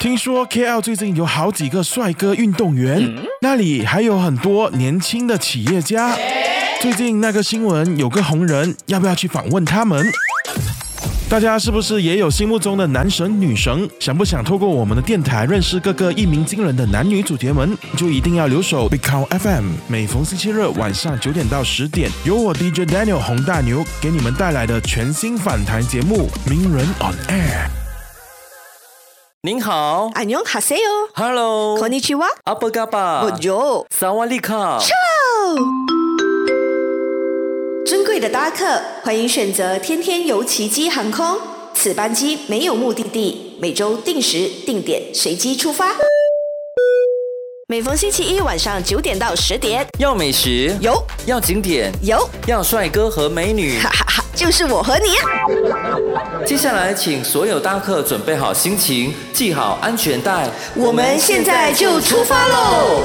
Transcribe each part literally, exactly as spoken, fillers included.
听说 K L 最近有好几个帅哥运动员，嗯、那里还有很多年轻的企业家。最近那个新闻有个红人，要不要去访问他们？大家是不是也有心目中的男神女神？想不想透过我们的电台认识各个一鸣惊人的男女主角们？就一定要留守 Big Cow F M， 每逢星期日晚上九点到十点，由我 D J Daniel 洪大牛给你们带来的全新访谈节目《名人 on Air》。 您好， 안녕하세요。 Hello， konnichiwa。 apa kabar？ Bonjour。 Sawadee-ka。 尊贵的搭客，欢迎选择天天游奇迹航空。此班机没有目的地，每周定时定点随机出发。每逢星期一晚上九点到十点， 要美食有， 要景点有， 要帅哥和美女， 哈哈哈，就是我和你啊！ 接下来，请所有搭客准备好心情，系好安全带， 我们现在就出发喽！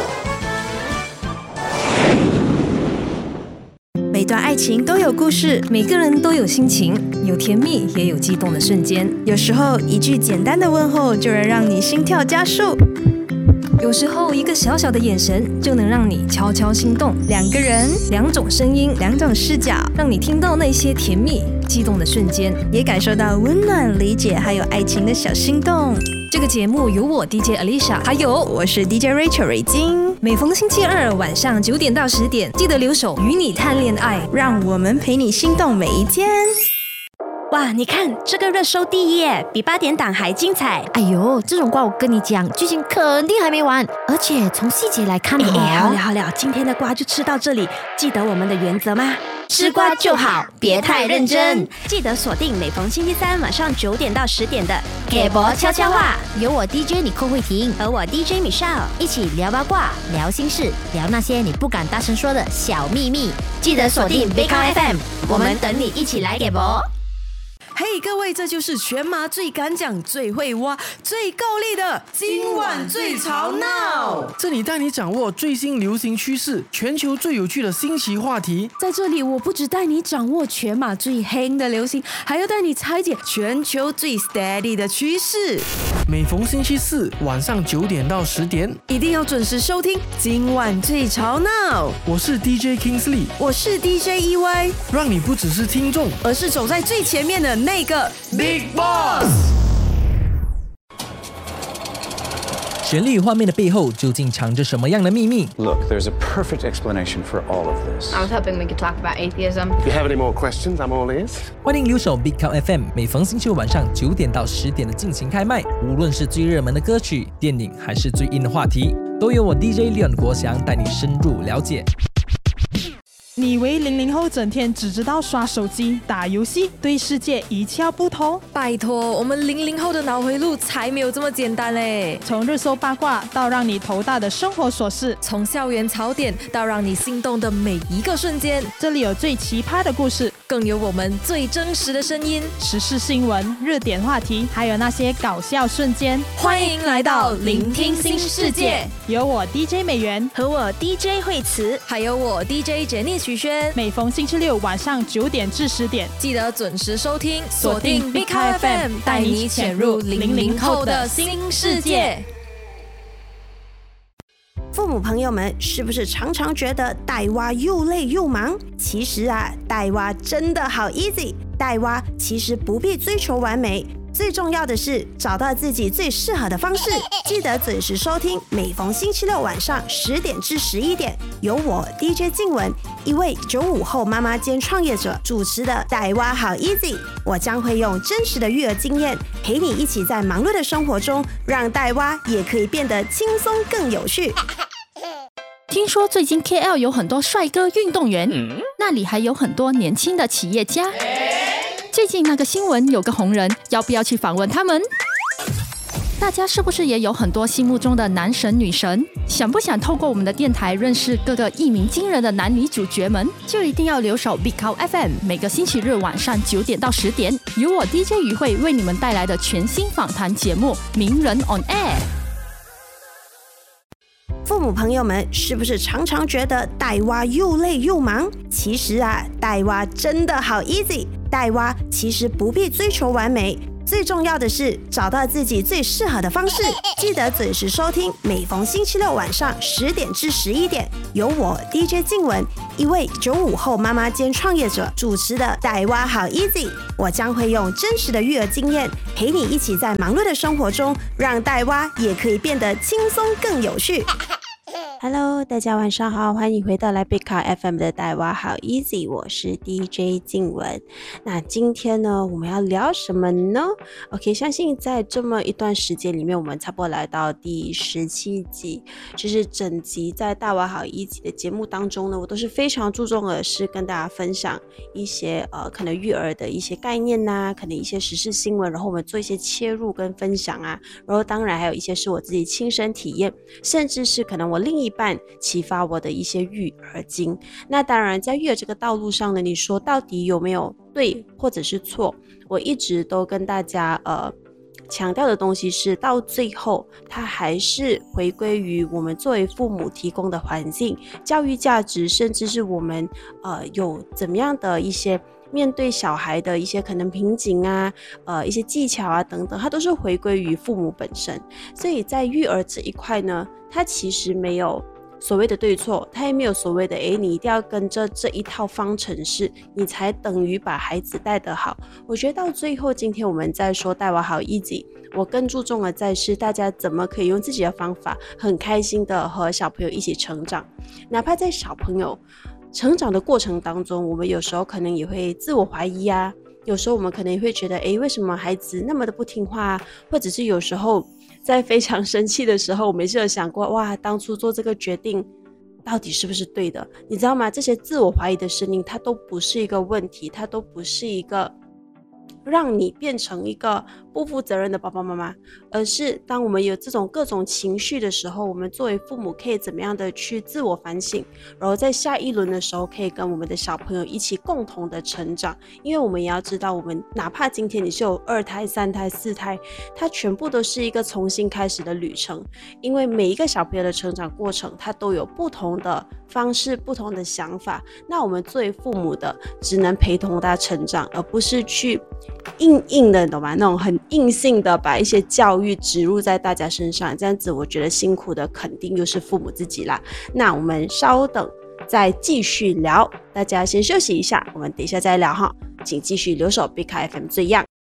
每段爱情都有故事，每个人都有心情，有甜蜜也有激动的瞬间。有时候一句简单的问候就能让你心跳加速，有时候一个小小的眼神就能让你悄悄心动。两个人，两种声音，两种视角，让你听到那些甜蜜激动的瞬间，也感受到温暖、理解还有爱情的小心动。这个节目由我 D J Alicia， 还有我是 D J Rachel 瑞金。每逢星期二晚上九点到十点，记得留守与你谈恋爱， 让我们陪你心动每一天。 哇，你看这个热搜第一耶，比八点档还精彩。 哎呦，这种瓜我跟你讲，剧情肯定还没完，而且从细节来看， 哎哎，好了好了，今天的瓜就吃到这里。记得我们的原则吗？吃瓜就好，别太认真。记得锁定每逢星期三晚上九点到十点的给博悄悄话， 由我 D J 你寇慧婷和我 D J Michelle 一起聊八卦、聊心事、聊那些你不敢大声说的小秘密。 记得锁定 Big Cow F M， 我们等你一起来给博。 嘿、hey, 各位，这就是全马最敢讲、最会挖、最够力的今晚最吵闹。 这里带你掌握最新流行趋势，全球最有趣的新奇话题。 在这里，我不只带你掌握全马最黑的流行，还要带你拆解全球最 steady 的趋势。 每逢星期四晚上九点到十点， 一定要准时收听今晚最吵闹。 我是 D J Kingsley， 我是 D J E Y， 让你不只是听众， 而是走在最前面的那个 Big Boss。 旋律画面的背后究竟藏着什么样的秘密 ？Look, there's a perfect explanation for all of this. I was hoping we could talk about atheism. If you have any more questions, I'm all ears. 欢迎留守 Big Cow F M， 每逢星期五晚上九点到十点的尽情开麦，无论是最热门的歌曲、电影，还是最硬的话题，都由我 D J Leon 国祥带你深入了解。 你以为零零后整天只知道刷手机、打游戏，对世界一窍不通？ 拜托，我们零零后的脑回路才没有这么简单嘞！ 从热搜八卦到让你头大的生活琐事， 从校园槽点到让你心动的每一个瞬间， 这里有最奇葩的故事， 更有我们最真实的声音， 时事新闻、热点话题，还有那些搞笑瞬间。 欢迎来到聆听新世界， 有我 D J 美元和我 D J 惠慈， 还有我 D J 杰尼徐轩。 每逢星期六晚上九点至十点， 记得准时收听，锁定 Big Cow F M， 带你潜入零零后的新世界。 父母朋友们，是不是常常觉得带娃又累又忙？其实啊，带娃真的好 easy。带娃其实不必追求完美，最重要的是找到自己最适合的方式。记得准时收听，每逢星期六晚上十点至十一点，由我 D J 静雯，一位九五后妈妈兼创业者主持的带娃好 easy。我将会用真实的育儿经验，陪你一起在忙碌的生活中，让带娃也可以变得轻松更有趣。 听说最近 K L 有很多帅哥运动员，嗯、那里还有很多年轻的企业家。最近那个新闻有个红人，要不要去访问他们？大家是不是也有很多心目中的男神女神？想不想透过我们的电台认识各个一鸣惊人的男女主角们？就一定要留守 Big Cow F M， 每个星期日晚上九点到十点，由我 D J 于慧为你们带来的全新访谈节目《名人 on Air》。 父母朋友们，是不是常常觉得带娃又累又忙？其实啊，带娃真的好 easy。带娃其实不必追求完美， 最重要的是找到自己最适合的方式。记得准时收听，每逢星期六晚上十点至十一点，由我 D J 静雯，一位九五后妈妈兼创业者主持的带娃好 easy。我将会用真实的育儿经验，陪你一起在忙碌的生活中，让带娃也可以变得轻松更有趣。Hello， 大家晚上好，欢迎回到来贝卡 F M 的带娃好 easy， 我是 D J 静雯。那今天呢，我们要聊什么呢 ？OK， 相信在这么一段时间里面，我们差不多来到第十七集，就是整集在带娃好 easy 的节目当中呢，我都是非常注重的是跟大家分享一些呃可能育儿的一些概念呐、啊，可能一些时事新闻，然后我们做一些切入跟分享啊，然后当然还有一些是我自己亲身体验，甚至是可能我另一半启发我的一些育儿经。那当然在育儿这个道路上呢，你说到底有没有对或者是错，我一直都跟大家呃强调的东西是，到最后它还是回归于我们作为父母提供的环境、教育价值，甚至是我们呃有怎么样的一些面对小孩的一些可能瓶颈啊，呃一些技巧啊等等，它都是回归于父母本身。所以在育儿这一块呢，它其实没有所谓的对错，它也没有所谓的诶你一定要跟着这一套方程式，你才等于把孩子带得好。我觉得到最后，今天我们在说带娃好 easy， 我更注重的在是大家怎么可以用自己的方法，很开心的和小朋友一起成长。哪怕在小朋友成长的过程当中，我们有时候可能也会自我怀疑啊，有时候我们可能也会觉得诶为什么孩子那么的不听话啊，或者是有时候在非常生气的时候，我们也是有想过，哇，当初做这个决定到底是不是对的？你知道吗？这些自我怀疑的声音，它都不是一个问题，它都不是一个让你变成一个不负责任的爸爸妈妈，而是当我们有这种各种情绪的时候，我们作为父母可以怎么样的去自我反省，然后在下一轮的时候可以跟我们的小朋友一起共同的成长。因为我们也要知道，我们哪怕今天你是有二胎、三胎、四胎，它全部都是一个重新开始的旅程。因为每一个小朋友的成长过程，它都有不同的方式、不同的想法。那我们作为父母的，只能陪同他成长，而不是去硬硬的，懂吗？那种很硬性的把一些教育植入在大家身上，这样子我觉得辛苦的肯定又是父母自己啦。那我们稍等再继续聊，大家先休息一下，我们等一下再聊哈，请继续留守贝卡 F M 最样。